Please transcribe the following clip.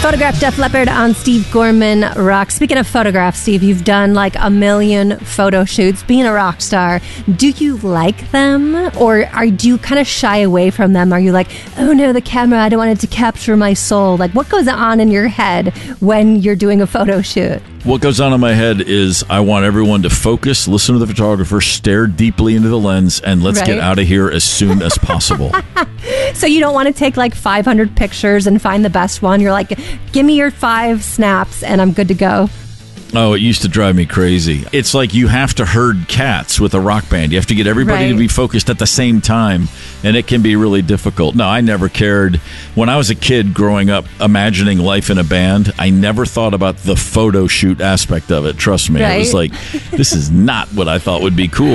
Photograph Def Leppard on Steve Gorman Rock. Speaking of photographs, Steve, you've done like a million photo shoots. Being a rock star, do you like them? Or do you kind of shy away from them? Are you like, oh no, the camera, I don't want it to capture my soul? Like, what goes on in your head when you're doing a photo shoot? What goes on in my head is I want everyone to focus, listen to the photographer, stare deeply into the lens, and let's get out of here as soon as possible. So you don't want to take like 500 pictures and find the best one. You're like, give me your 5 snaps and I'm good to go. Oh, it used to drive me crazy. It's like you have to herd cats with a rock band. You have to get everybody to be focused at the same time, and it can be really difficult. No, I never cared. When I was a kid growing up, imagining life in a band, I never thought about the photo shoot aspect of it. Trust me. It was like, this is not what I thought would be cool.